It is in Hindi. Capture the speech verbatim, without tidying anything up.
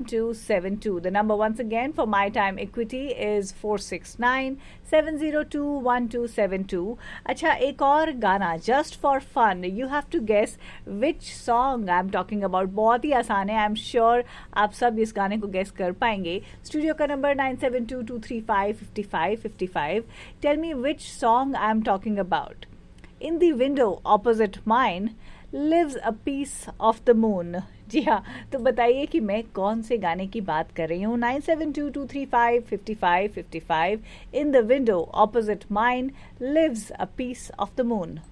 To seven to. The number once again for My Time Equity is four six nine seven zero two one two seven two. अच्छा, एक और गाना just for fun. You have to guess which song I'm talking about. बहुत ही आसान है. I'm sure आप सब इस गाने को guess कर पाएंगे. स्टूडियो का number nine seven two two three five five five five five. Tell me which song I'm talking about. In the window opposite mine lives a piece of the moon. जी हाँ, तो बताइए कि मैं कौन से गाने की बात कर रही हूँ. nine seven two two three five five five five five. In the window opposite mine lives a piece of the moon.